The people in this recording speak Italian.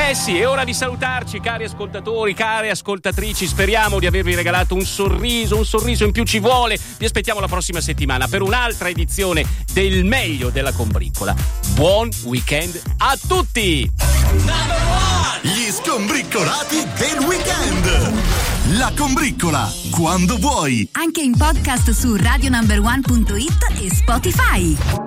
Sì, è ora di salutarci, cari ascoltatori, care ascoltatrici. Speriamo di avervi regalato un sorriso in più ci vuole. Vi aspettiamo la prossima settimana per un'altra edizione del meglio della combriccola. Buon weekend a tutti! Gli scombriccolati del weekend. La combriccola, quando vuoi. Anche in podcast su radionumber1.it e Spotify.